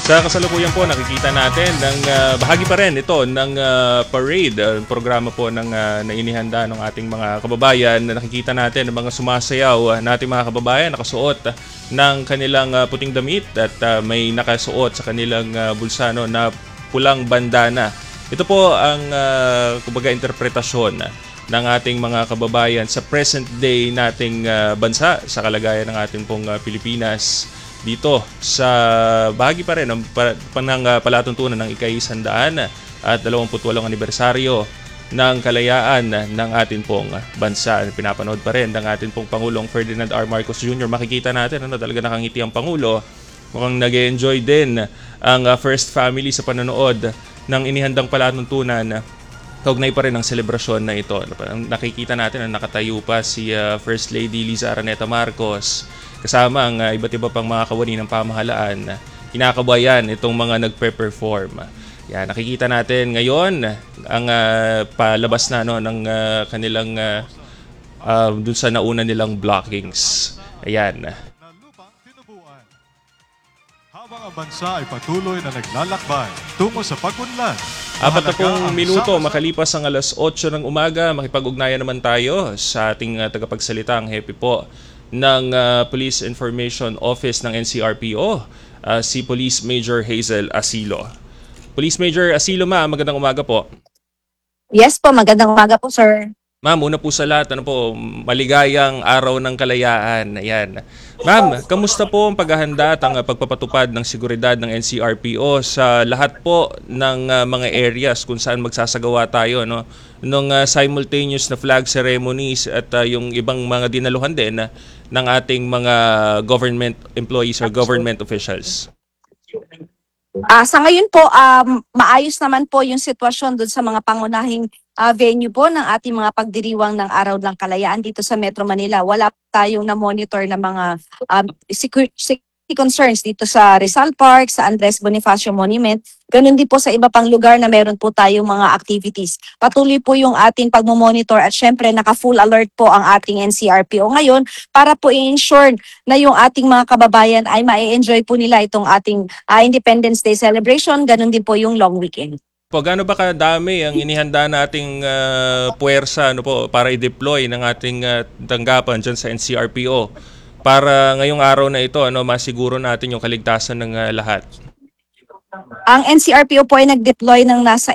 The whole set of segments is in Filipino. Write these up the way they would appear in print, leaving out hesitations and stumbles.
Sa kasalukuyan po nakikita natin ng bahagi pa rin ito ng parade, programa po ng na inihanda ng ating mga kababayan. Nakikita natin ng mga sumasayaw nating mga kababayan nakasuot ng kanilang puting damit at may nakasuot sa kanilang bulsa na pulang bandana. Ito po ang kumbaga interpretasyon ng ating mga kababayan sa present day nating bansa sa kalagayan ng ating pong Pilipinas. Dito sa bahagi pa rin ng palatuntunan ng ika-100 at 28 anibersaryo ng kalayaan ng ating pong bansa. Pinapanood pa rin ng ating pong Pangulong Ferdinand R. Marcos Jr. Makikita natin talaga nakangiti ang Pangulo. Mukhang nag-enjoy din ang First Family sa panonood ng inihandang palatuntunan. Kaugnay pa rin ang selebrasyon na ito. Nakikita natin na nakatayo pa si First Lady Liza Araneta Marcos kasama ang iba't iba pang mga kawani ng pamahalaan. Kinakabayan itong mga nagpe-perform. Yan, nakikita natin ngayon ang palabas na ng kanilang dun sa nauna nilang blockings. Ayan. Habang ang bansa ay patuloy na naglalakbay tungo sa pag-unlad. 40 minuto makalipas ang alas 8 ng umaga, makipag-ugnayan naman tayo sa ating tagapagsalita, ang hepe po ng Police Information Office ng NCRPO, si Police Major Hazel Asilo. Police Major Asilo, ma'am, magandang umaga po. Yes po, magandang umaga po, sir. Ma'am, una po sa lahat, maligayang araw ng kalayaan. Ayan. Ma'am, kamusta po ang paghahanda at ang pagpapatupad ng seguridad ng NCRPO sa lahat po ng mga areas kung saan magsasagawa tayo nung simultaneous na flag ceremonies at yung ibang mga dinaluhan din ng ating mga government employees or government officials? Sa ngayon po, maayos naman po yung sitwasyon doon sa mga pangunahing venue po ng ating mga pagdiriwang ng Araw ng Kalayaan dito sa Metro Manila. Wala tayong na-monitor na mga security concerns dito sa Rizal Park, sa Andres Bonifacio Monument. Ganun din po sa iba pang lugar na meron po tayong mga activities. Patuloy po yung ating pagmomonitor at syempre naka-full alert po ang ating NCRPO ngayon para po i-ensure na yung ating mga kababayan ay ma-enjoy po nila itong ating Independence Day celebration. Ganun din po yung long weekend. Gaano ba kadami ang inihanda nating puwersa para i-deploy ng ating tanggapan dyan sa NCRPO para ngayong araw na ito masiguro natin yung kaligtasan ng lahat? Ang NCRPO po ay nag-deploy ng nasa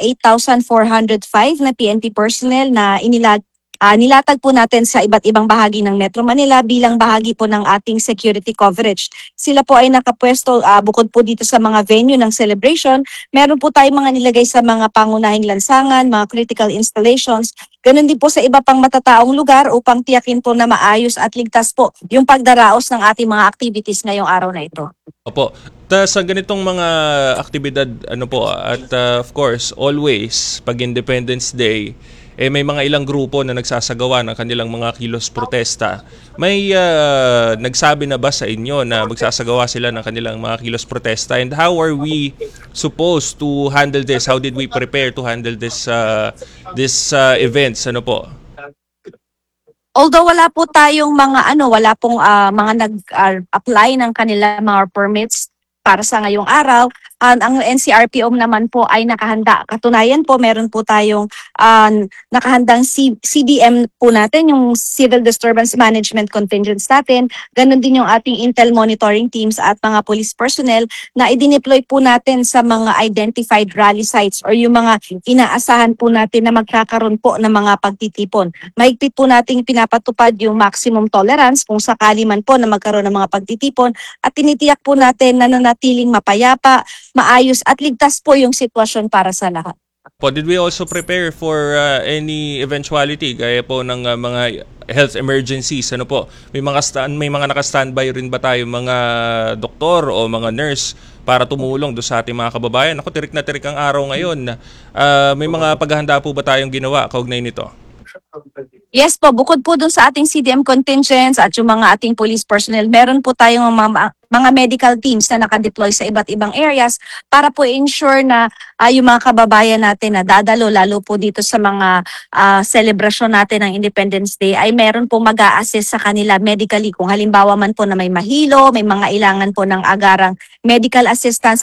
8,405 na PNP personnel na nilatag po natin sa iba't ibang bahagi ng Metro Manila bilang bahagi po ng ating security coverage. Sila po ay nakapwesto bukod po dito sa mga venue ng celebration. Meron po tayong mga nilagay sa mga pangunahing lansangan, mga critical installations. Ganon din po sa iba pang matataong lugar upang tiyakin po na maayos at ligtas po yung pagdaraos ng ating mga activities ngayong araw na ito. Opo. Sa ganitong mga aktibidad at of course always pag Independence Day may mga ilang grupo na nagsasagawa ng kanilang mga kilos protesta. May nagsabi na ba sa inyo na magsasagawa sila ng kanilang mga kilos protesta? And how are we supposed to handle this? How did we prepare to handle this events? Although wala po tayong wala pong mga nag-apply ng kanilang mga permits para sa ngayong araw, ang NCRPO naman po ay nakahanda. Katunayan po, meron po tayong nakahandang CDM po natin, yung Civil Disturbance Management Contingents natin. Ganon din yung ating Intel Monitoring Teams at mga police personnel na idineploy po natin sa mga identified rally sites or yung mga inaasahan po natin na magkakaroon po ng mga pagtitipon. Mahigpit po nating pinapatupad yung maximum tolerance kung sakali man po na magkaroon ng mga pagtitipon at tinitiyak po natin na nanatiling mapayapa, maayos at ligtas po yung sitwasyon para sa lahat. Did we also prepare for any eventuality gaya po ng mga health emergencies? May mga naka-standby rin ba tayo mga doktor o mga nurse para tumulong do sa ating mga kababayan? Tirik na tirik ang araw ngayon. May mga paghahanda po ba tayong ginawa kaugnay nito? Yes po, bukod po dun sa ating CDM contingents at yung mga ating police personnel, meron po tayong mga medical teams na nakadeploy sa iba't ibang areas para po ensure na yung mga kababayan natin na dadalo, lalo po dito sa mga celebration natin ng Independence Day, ay meron po mag-a-assist sa kanila medically. Kung halimbawa man po na may mahilo, may mga ilangan po ng agarang medical assistance